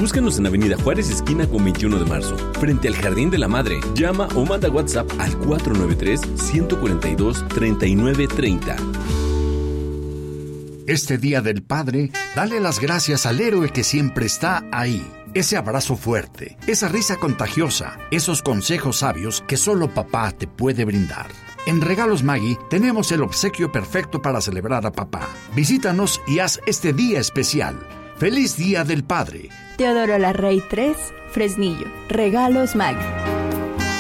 Búscanos en Avenida Juárez, esquina con 21 de marzo, frente al Jardín de la Madre. Llama o manda WhatsApp al 493-142-3930. Este Día del Padre, dale las gracias al héroe que siempre está ahí. Ese abrazo fuerte, esa risa contagiosa, esos consejos sabios que solo papá te puede brindar. En Regalos Maggi tenemos el obsequio perfecto para celebrar a papá. Visítanos y haz este día especial. ¡Feliz Día del Padre! Teodoro Larrey 3, Fresnillo. Regalos Maggi.